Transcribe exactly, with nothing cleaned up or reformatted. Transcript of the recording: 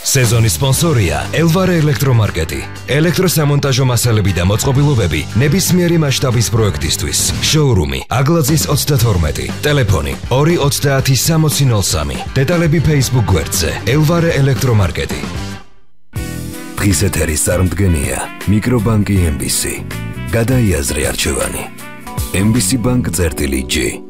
სეზონის სპონსორია ელვარე ელექტრომარკეტი. ელექტროსამონტაჟო მასალები და მოწყობილობები ნებისმიერი მასშტაბის პროექტისთვის. შოურუმი აგლაძის ოცდათორმეტი. ტელეფონი ორი ოცდაათი სამოცი ნოლ სამი. დეტალები Facebook გვერდზე ელვარე ელექტრომარკეტი. დღის ეთერის წარმდგენია მიკრობანკი ემ ბი სი. გადაიაზრე არჩევანი. ემ ბი სი ბანკ წერტილი ჯი.